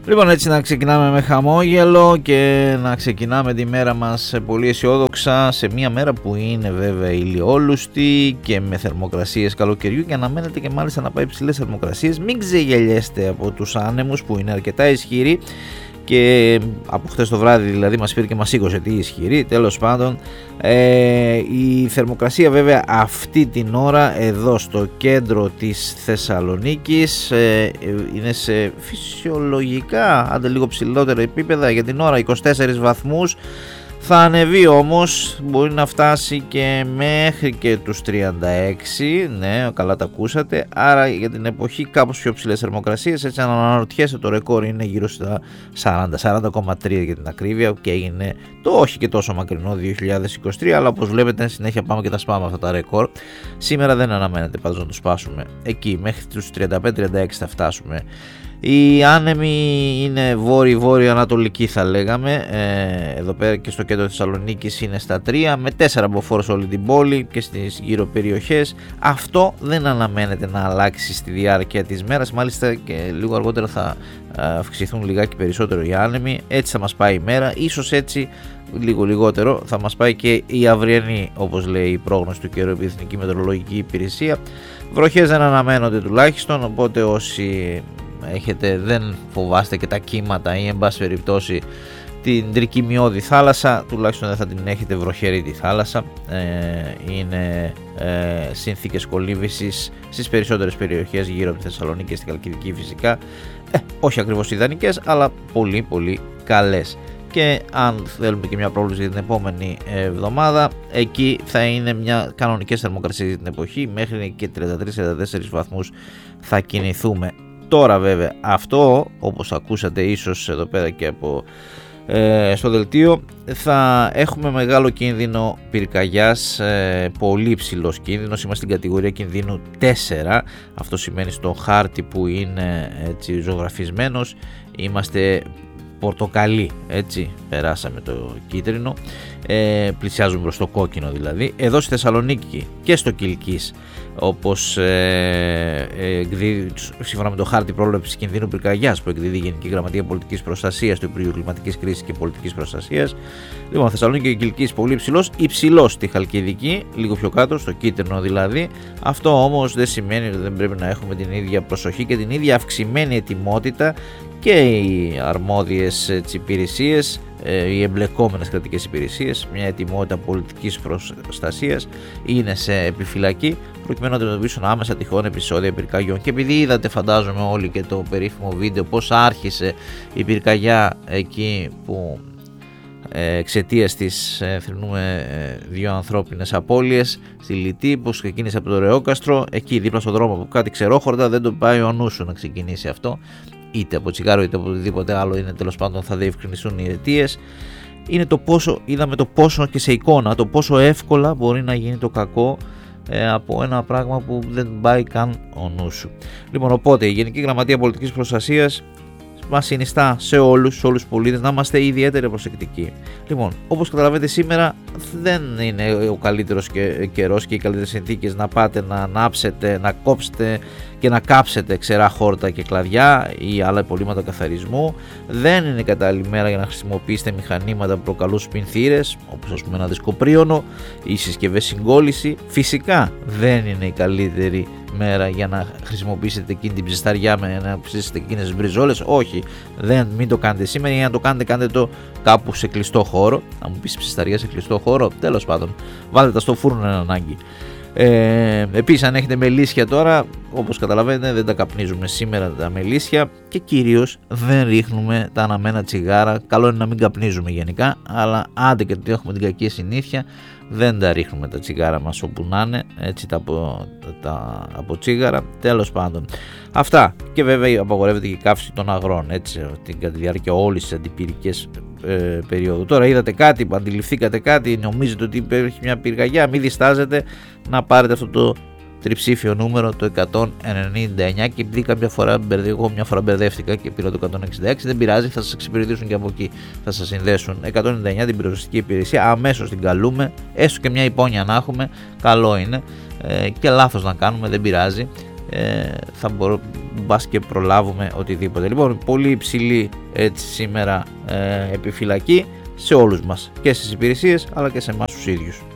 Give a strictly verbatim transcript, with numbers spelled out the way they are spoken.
Λοιπόν, έτσι να ξεκινάμε με χαμόγελο και να ξεκινάμε τη μέρα μας πολύ αισιόδοξα, σε μια μέρα που είναι βέβαια ηλιόλουστη και με θερμοκρασίες καλοκαιριού και αναμένεται και μάλιστα να πάει υψηλές θερμοκρασίες. Μην ξεγελιέστε από τους άνεμους που είναι αρκετά ισχυροί και από χθες το βράδυ δηλαδή μας πήρε και μας σήκωσε τι ισχυρή. Τέλος πάντων, ε, η θερμοκρασία βέβαια αυτή την ώρα εδώ στο κέντρο της Θεσσαλονίκης ε, είναι σε φυσιολογικά άντε λίγο ψηλότερα επίπεδα για την ώρα, είκοσι τέσσερις βαθμούς. Θα ανεβεί όμως, μπορεί να φτάσει και μέχρι και τους τριάντα έξι, ναι, καλά τα ακούσατε, άρα για την εποχή κάπως πιο ψηλές θερμοκρασίες, έτσι αν αναρωτιέσαι το ρεκόρ είναι γύρω στα σαράντα, σαράντα κόμμα τρία για την ακρίβεια και έγινε το όχι και τόσο μακρινό δύο χιλιάδες είκοσι τρία, αλλά όπως βλέπετε συνέχεια πάμε και τα σπάμε αυτά τα ρεκόρ. Σήμερα δεν αναμένεται πάντως να το σπάσουμε εκεί, μέχρι τους τριάντα πέντε τριάντα έξι θα φτάσουμε. Οι άνεμοι είναι βόρειο-βόρειο ανατολική θα λέγαμε, ε, εδώ πέρα και στο κέντρο της Θεσσαλονίκης είναι στα τρία με τέσσερα μποφόρ σε όλη την πόλη και στις γύρω περιοχές. Αυτό δεν αναμένεται να αλλάξει στη διάρκεια της μέρας, μάλιστα και λίγο αργότερα θα αυξηθούν λιγάκι περισσότερο οι άνεμοι, έτσι θα μας πάει η μέρα, ίσως έτσι λίγο λιγότερο θα μας πάει και η αυριανή, όπως λέει η πρόγνωση του καιρού επί Εθνική Μετεωρολογική Υπηρεσία. Βροχές δεν αναμένονται τουλάχιστον, οπότε όσοι έχετε δεν φοβάστε και τα κύματα ή εν πάση περιπτώσει την τρικυμιώδη θάλασσα, τουλάχιστον δεν θα την έχετε βροχερή τη θάλασσα. Ε, είναι ε, συνθήκες κολύμβησης στις περισσότερες περιοχές γύρω από τη Θεσσαλονίκη και στη Χαλκιδική φυσικά, ε, όχι ακριβώς ιδανικές αλλά πολύ πολύ καλές. Και αν θέλουμε και μια πρόβλεψη για την επόμενη εβδομάδα, εκεί θα είναι μια κανονικές θερμοκρασίες για την εποχή, μέχρι και τριάντα τρεις τριάντα τέσσερις βαθμούς θα κινηθούμε. Τώρα βέβαια αυτό, όπως ακούσατε ίσως εδώ πέρα και από ε, στο δελτίο, θα έχουμε μεγάλο κίνδυνο πυρκαγιάς, ε, πολύ ψηλός κίνδυνος, είμαστε στην κατηγορία κινδύνου τέσσερα, αυτό σημαίνει στο χάρτη που είναι έτσι ζωγραφισμένος, είμαστε πορτοκαλί, έτσι περάσαμε το κίτρινο, ε, πλησιάζουμε προς το κόκκινο δηλαδή. Εδώ στη Θεσσαλονίκη και στο Κιλκής, όπως ε, ε, εκδίδει, σύμφωνα με το χάρτη πρόληψης κινδύνου πυρκαγιάς που εκδίδει η Γενική Γραμματεία Πολιτικής Προστασίας του Υπουργείου Κλιματικής Κρίσης και Πολιτικής Προστασίας, λοιπόν, Θεσσαλονίκη και Κιλκής πολύ υψηλός, υψηλός στη Χαλκιδική, λίγο πιο κάτω, στο κίτρινο δηλαδή. Αυτό όμως δεν σημαίνει ότι δεν πρέπει να έχουμε την ίδια προσοχή και την ίδια αυξημένη ετοιμότητα και οι αρμόδιες υπηρεσίες, οι εμπλεκόμενες κρατικές υπηρεσίες, μια ετοιμότητα πολιτικής προστασίας είναι σε επιφυλακή προκειμένου να αντιμετωπίσουν άμεσα τυχόν επεισόδια πυρκαγιών. Και επειδή είδατε, φαντάζομαι όλοι, και το περίφημο βίντεο πώς άρχισε η πυρκαγιά εκεί που εξαιτίας της θρηνούμε δύο ανθρώπινες απώλειες στη Λιτή, που ξεκίνησε από το Ρεόκαστρο, εκεί δίπλα στον δρόμο που κάτι ξερόχορτα, δεν το πάει ο νους σου να ξεκινήσει αυτό, είτε από τσιγάρο είτε από οτιδήποτε άλλο είναι, τέλος πάντων θα διευκρινιστούν οι αιτίες. Είναι το πόσο, είδαμε το πόσο και σε εικόνα, το πόσο εύκολα μπορεί να γίνει το κακό ε, από ένα πράγμα που δεν πάει καν ο νους σου. Λοιπόν, οπότε η Γενική Γραμματεία Πολιτικής Προστασίας μας συνιστά σε όλους, σε όλους τους πολίτες να είμαστε ιδιαίτερα προσεκτικοί. Λοιπόν, όπως καταλαβαίνετε, σήμερα δεν είναι ο καλύτερος καιρός και οι καλύτερες συνθήκες να πάτε να ανάψετε, να κόψετε και να κάψετε ξερά χόρτα και κλαδιά ή άλλα υπολείμματα καθαρισμού. Δεν είναι κατάλληλη μέρα για να χρησιμοποιήσετε μηχανήματα που προκαλούν σπινθήρες, όπως ας πούμε ένα δισκοπρίωνο ή συσκευές συγκόλληση. Φυσικά δεν είναι η καλύτερη μέρα για να χρησιμοποιήσετε εκείνη την ψισταριά με να ψήσετε εκείνες τις μπριζόλες. Όχι, δεν, μην το κάνετε σήμερα, ή να το κάνετε, κάντε το κάπου σε κλειστό χώρο. Να μου πεις ψισταριά σε κλειστό χώρο, τέλος πάντων, βάλτε τα στο φούρνο εν ανάγκη. Ε, επίσης, αν έχετε μελίσια τώρα, όπως καταλαβαίνετε, δεν τα καπνίζουμε σήμερα τα μελίσια και κυρίως δεν ρίχνουμε τα αναμένα τσιγάρα. Καλό είναι να μην καπνίζουμε γενικά, αλλά άντε και ότι έχουμε την κακή συνήθεια, δεν τα ρίχνουμε τα τσιγάρα μας όπου να είναι, έτσι τα από, τα από τσίγαρα. Τέλος πάντων, αυτά. Και βέβαια απαγορεύεται και η καύση των αγρών, έτσι, κατά τη διάρκεια όλης της αντιπυρικές ε, περίοδου. Τώρα είδατε κάτι, αντιληφθήκατε κάτι, νομίζετε ότι υπάρχει μια πυρκαγιά, μην διστάζετε να πάρετε αυτό το τριψήφιο νούμερο, το εκατόν ενενήντα εννιά, και επειδή κάποια φορά, εγώ μια φορά μπερδεύτηκα και πήρα το εκατόν εξήντα έξι, δεν πειράζει, θα σας εξυπηρετήσουν και από εκεί, θα σας συνδέσουν. εκατόν ενενήντα εννιά την πυροσβεστική υπηρεσία, αμέσως την καλούμε, έστω και μια υπόνοια να έχουμε, καλό είναι, ε, και λάθος να κάνουμε, δεν πειράζει. ε, θα μπορούμε μπας και προλάβουμε οτιδήποτε. Λοιπόν, πολύ υψηλή έτσι σήμερα ε, επιφυλακή σε όλους μας και στις υπηρεσίες αλλά και σε εμάς τους ίδιους.